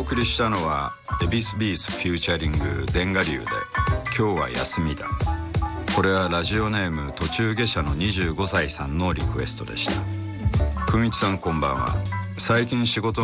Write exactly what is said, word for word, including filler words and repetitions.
送りしたのはエビスビーズフューチャリング電ガ流で今日は休みだ。これはラジオネーム途中下車のにじゅうごさいさんのリクエストでした。くんいちさんこんばんは。最近仕事